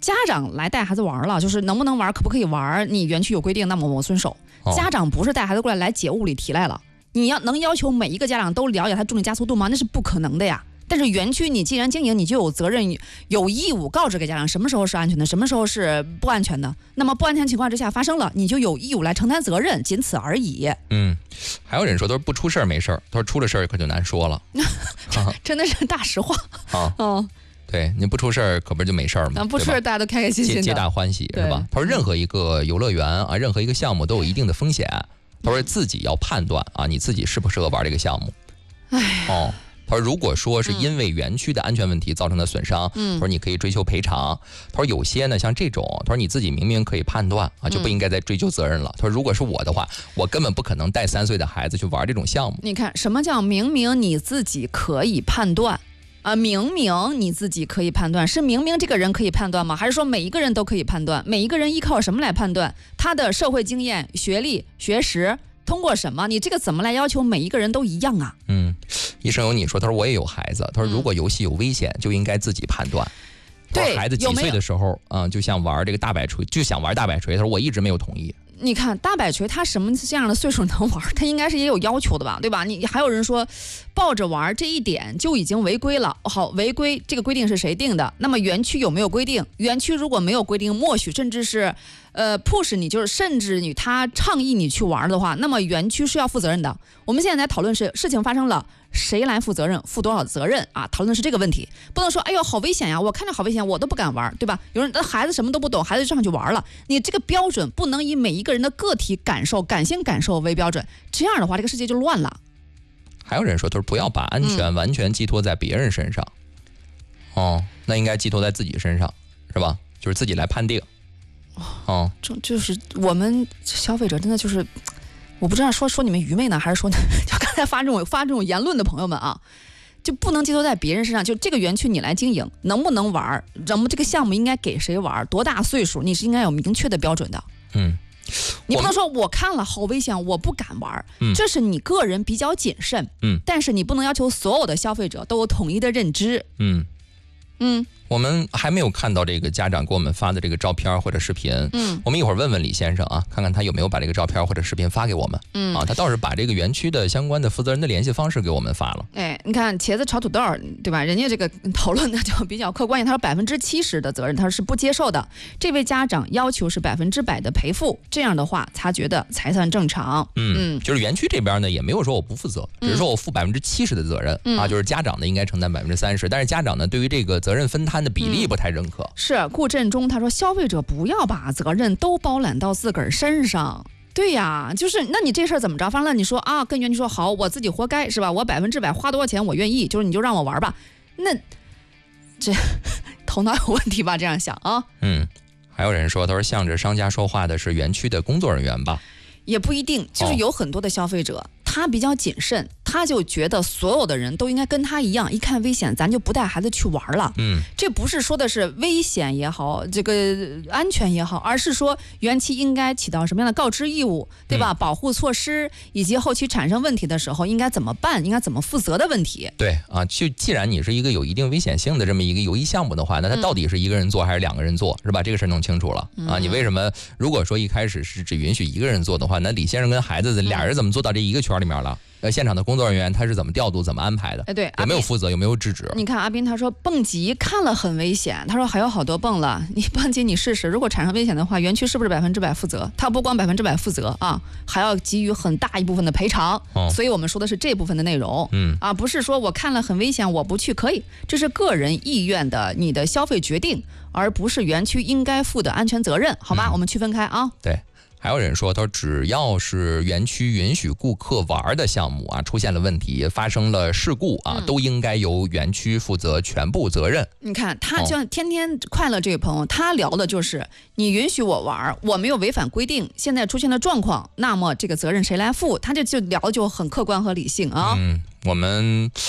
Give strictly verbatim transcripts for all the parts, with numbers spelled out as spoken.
家长来带孩子玩了，就是能不能玩，可不可以玩，你园区有规定，那么我遵守。哦、家长不是带孩子过来来解物理题来了，你要能要求每一个家长都了解他重力加速度吗？那是不可能的呀。但是园区你既然经营，你就有责任、有义务告知给家长什么时候是安全的，什么时候是不安全的。那么不安全情况之下发生了，你就有义务来承担责任，仅此而已。 嗯，还有人说，他说不出事儿没事儿，他说出了事儿可就难说了。 真的是大实话啊。哦，对，你不出事儿可不是就没事儿吗？ 不出事儿大家都开开心心的， 皆大欢喜是吧？他说任何一个游乐园啊，任何一个项目都有一定的风险，他说自己要判断啊，你自己适不适合玩这个项目。 哎， 哦。他说：“如果说是因为园区的安全问题造成的损伤，嗯，他说你可以追求赔偿。他说有些呢，像这种，他说你自己明明可以判断啊，就不应该再追究责任了。他说如果是我的话，我根本不可能带三岁的孩子去玩这种项目。 你看，什么叫明明你自己可以判断啊？明明你自己可以判断，是明明这个人可以判断吗？还是说每一个人都可以判断？每一个人依靠什么来判断？他的社会经验、学历、学识。”通过什么？你这个怎么来要求每一个人都一样啊？ 嗯，医生有你说，他说我也有孩子，他说如果游戏有危险，就应该自己判断。 对， 孩子几岁的时候啊、嗯，就想玩这个大摆锤，就想玩大摆锤，他说我一直没有同意。 你看大摆锤，他什么这样的岁数能玩？他应该是也有要求的吧，对吧？你还有人说抱着玩这一点就已经违规了。好，违规这个规定是谁定的？那么园区有没有规定？园区如果没有规定，默许甚至是呃 push 你，就是甚至你他倡议你去玩的话，那么园区是要负责任的。我们现在来讨论是事情发生了，谁来负责任，负多少责任啊？讨论的是这个问题，不能说哎呦好危险呀，我看着好危险，我都不敢玩，对吧？有人孩子什么都不懂，孩子就上去玩了，你这个标准不能以每一个人的个体感受、感性感受为标准，这样的话这个世界就乱了。 还有人说，他说不要把安全完全寄托在别人身上，嗯、哦，那应该寄托在自己身上，是吧？就是自己来判定。哦， 这就是我们消费者真的就是，我不知道说说你们愚昧呢，还是说就刚才发这种发这种言论的朋友们啊，就不能寄托在别人身上。就这个园区你来经营，能不能玩，咱们这个项目应该给谁玩，多大岁数，你是应该有明确的标准的。 嗯， 你不能说我看了好危险，我不敢玩，嗯、这是你个人比较谨慎。 嗯， 但是你不能要求所有的消费者都有统一的认知。 嗯嗯。 我们还没有看到这个家长给我们发的这个照片或者视频， 嗯， 我们一会儿问问李先生啊，看看他有没有把这个照片或者视频发给我们， 嗯啊，他倒是把这个园区的相关的负责人的联系方式给我们发了。 哎，你看茄子炒土豆，对吧？人家这个讨论的就比较客观，他说百分之七十的责任他是不接受的，这位家长要求是百分之百的赔付，这样的话他觉得才算正常。 嗯，嗯就是园区这边呢也没有说我不负责，只是说我负百分之七十的责任、嗯、啊，就是家长呢应该承担百分之三十，但是家长呢对于这个责任分摊的比例不太认可。嗯是顾振中他说，消费者不要把责任都包揽到自个儿身上。对呀，就是那你这事儿怎么着？反正你说啊，跟园区说好，我自己活该是吧？我百分之百花多少钱我愿意，就是你就让我玩吧。那这头脑有问题吧？这样想啊？ 嗯，还有人说，他说向着商家说话的是园区的工作人员吧？ 也不一定，就是有很多的消费者、哦、他比较谨慎，他就觉得所有的人都应该跟他一样，一看危险咱就不带孩子去玩了。 嗯， 这不是说的是危险也好，这个安全也好，而是说园区应该起到什么样的告知义务，对吧？嗯、保护措施以及后期产生问题的时候应该怎么办，应该怎么负责的问题。 对啊，就既然你是一个有一定危险性的这么一个游艺项目的话，那它到底是一个人做还是两个人做，是吧？这个事弄清楚了、嗯、啊。你为什么如果说一开始是只允许一个人做的话，那李先生跟孩子俩人怎么做到这一个圈里面了？呃，现场的工作人员他是怎么调度、怎么安排的？ 哎，对， 有没有负责？有没有制止？ 你看阿斌他说蹦极看了很危险，他说还有好多蹦了，你蹦极你试试，如果产生危险的话，园区是不是百分之百负责？他不光百分之百负责啊，还要给予很大一部分的赔偿。哦、所以我们说的是这部分的内容， 嗯啊，不是说我看了很危险我不去可以，这是个人意愿的你的消费决定，而不是园区应该负的安全责任，好吗？嗯、我们区分开啊。 对。还有人说，他说只要是园区允许顾客玩的项目啊，出现了问题，发生了事故啊，嗯、都应该由园区负责全部责任。 你看，他就天天快乐这位朋友，他聊的就是你允许我玩，我没有违反规定，现在出现了状况，那么这个责任谁来负？他就就聊就很客观和理性啊。 嗯，我们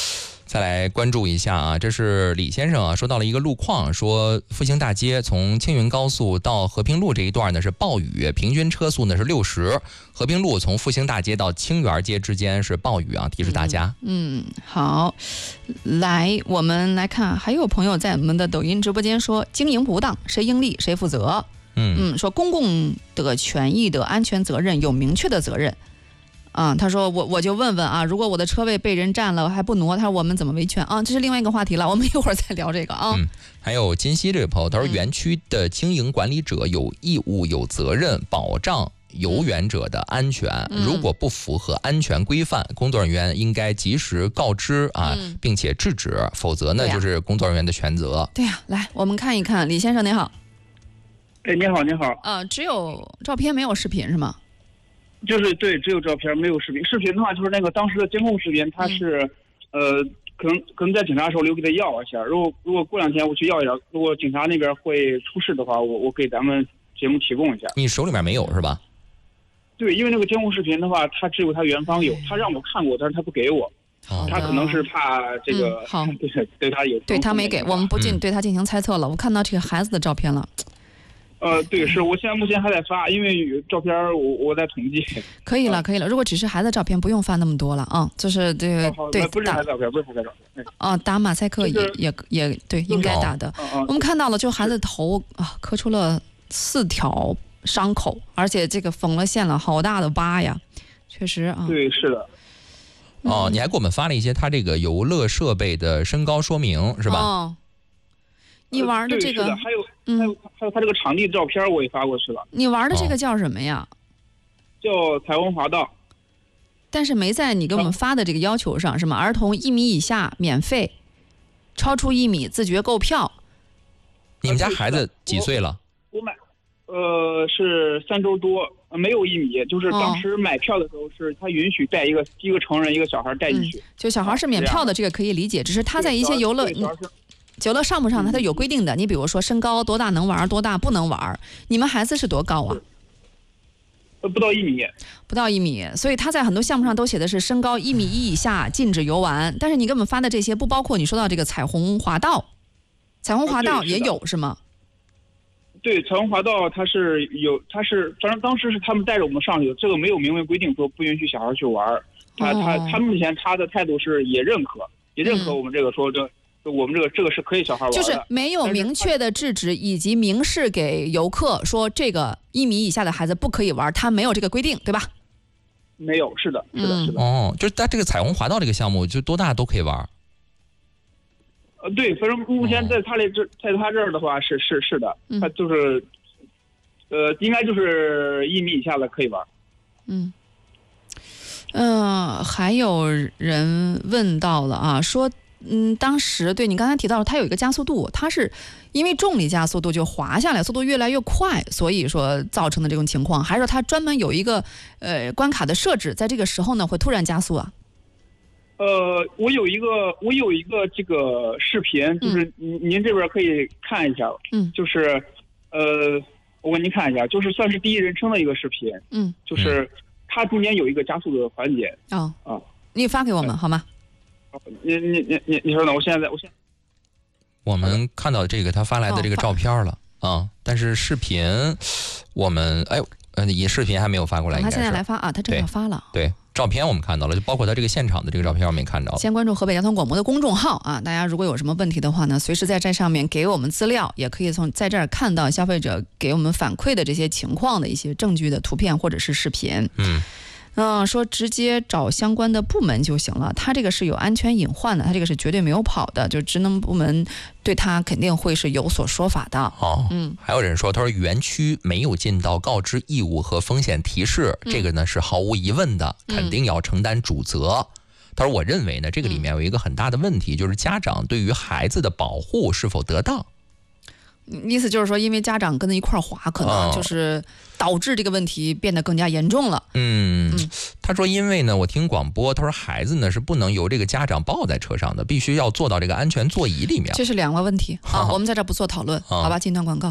再来关注一下啊，这是李先生啊，说到了一个路况，说复兴大街从青云高速到和平路这一段呢是暴雨，平均车速呢是六十；和平路从复兴大街到清源街之间是暴雨啊，提示大家。 嗯，嗯好，来我们来看，还有朋友在我们的抖音直播间说，经营不当，谁盈利谁负责。 嗯嗯，说公共的权益的安全责任有明确的责任。啊、嗯，他说我我就问问啊，如果我的车位被人占了还不挪，他说我们怎么维权啊？这是另外一个话题了，我们一会儿再聊这个啊。 嗯，还有金溪这位朋友，他说园区的经营管理者有义务有责任保障游园者的安全， 嗯、 如果不符合安全规范，工作人员应该及时告知啊， 嗯、 并且制止，否则呢、啊、就是工作人员的全责。 对呀、啊，来我们看一看，李先生您好。 哎，你好，你好。 呃，只有照片没有视频是吗？ 就是对，只有照片没有视频。视频的话，就是那个当时的监控视频，它是，嗯、呃，可能可能在警察手里我给他要一下。如果如果过两天我去要一下，如果警察那边会出示的话，我我给咱们节目提供一下。 你手里面没有是吧？ 对，因为那个监控视频的话，他只有他原方有，他让我看过，但是他不给我。他可能是怕这个， 嗯、好， 对对他有， 对他没给我们不仅对他进行猜测了。嗯、我看到这个孩子的照片了。 呃，对，是我现在目前还在发，因为照片我我在统计。 可以了，可以了。如果只是孩子照片，不用发那么多了啊。就是这个、 哦、 对， 不是孩子照片，不是孩子照片。 哦，打马赛克也、就是、也也对，应该打的。 哦哦、 我们看到了，就孩子头啊磕出了四条伤口，而且这个缝了线了，好大的疤呀，确实啊。 对，是的。 哦，你还给我们发了一些他这个游乐设备的身高说明，是吧？ 哦。你玩的这个， 呃、还有、嗯、还有还有他这个场地的照片我也发过去了。 你玩的这个叫什么呀？ 叫彩虹滑道。 但是没在你给我们发的这个要求上，是吗？儿童一米以下免费，超出一米自觉购票。 你们家孩子几岁了？ 我, 我买，呃，是三周多，没有一米。就是当时买票的时候，是他允许带一个、哦、一个成人一个小孩带进去、嗯。 就小孩是免票的，这个可以理解。只是他在一些游乐。游乐项目上呢，它有规定的。你比如说身高多大能玩，多大不能玩。你们孩子是多高啊？ 呃，不到一米。 不到一米，所以他在很多项目上都写的是身高一米一以下禁止游玩。但是你给我们发的这些不包括你说到这个彩虹滑道，彩虹滑道也有、 啊、 是吗？ 对，彩虹滑道它是有，它是反正当时是他们带着我们上去的，这个没有明文规定说不允许小孩去玩。他他他目前他的态度是也认可，也认可我们这个说这。嗯我们这个这个是可以小孩玩的， 就是没有明确的制止以及明示给游客说这个一米以下的孩子不可以玩，他没有这个规定，对吧？ 没有，是的，是的， 嗯、 是的。 哦，就是在这个彩虹滑道这个项目，就多大都可以玩。 呃，对，反正目前在他这在他这儿的话是是是的，他就是，呃，应该就是一米以下的可以玩。 嗯。嗯、呃，还有人问到了啊，说。嗯，当时对你刚才提到了，它有一个加速度，它是因为重力加速度就滑下来，速度越来越快，所以说造成的这种情况，还是说它专门有一个呃关卡的设置，在这个时候呢会突然加速啊？ 呃，我有一个我有一个这个视频，就是您您这边可以看一下， 嗯， 就是呃，我给您看一下，就是算是第一人称的一个视频， 嗯， 就是它中间有一个加速的环节， 哦啊， 你发给我们、哎、好吗？ 你你你你你说呢？我现在在我现在我们看到这个他发来的这个照片了啊、哦嗯，但是视频我们哎呃，也视频还没有发过来， 他现在来发啊，他正好发了。 对，对照片我们看到了，就包括他这个现场的这个照片我们也看到了。 先关注河北交通广播的公众号啊，大家如果有什么问题的话呢，随时在这上面给我们资料，也可以从在这儿看到消费者给我们反馈的这些情况的一些证据的图片或者是视频。 嗯。 嗯，说直接找相关的部门就行了。他这个是有安全隐患的，他这个是绝对没有跑的，就职能部门对他肯定会是有所说法的。 哦， 嗯， 还有人说，他说园区没有尽到告知义务和风险提示， 嗯、 这个呢是毫无疑问的，肯定要承担主责。嗯、他说，我认为呢，这个里面有一个很大的问题，嗯、就是家长对于孩子的保护是否得当。 意思就是说，因为家长跟着一块儿滑，可能就是导致这个问题变得更加严重了。 嗯，嗯他说，因为呢，我听广播，他说孩子呢是不能由这个家长抱在车上的，必须要坐到这个安全座椅里面。 这是两个问题啊，我们在这不做讨论，好吧？进段广告。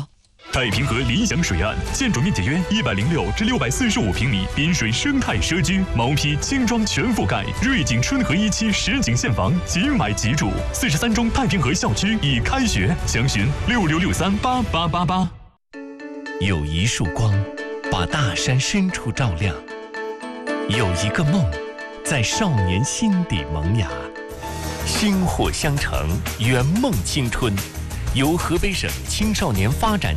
太平河理想水岸，建筑面积约一百零六至六百四十五平米，滨水生态社区，毛坯轻装全覆盖，瑞景春和一期实景现房，即买即住。四十三中太平河校区已开学，详询六六六三八八八八。 有一束光，把大山深处照亮；有一个梦，在少年心底萌芽。薪火相承，圆梦青春。由河北省青少年发展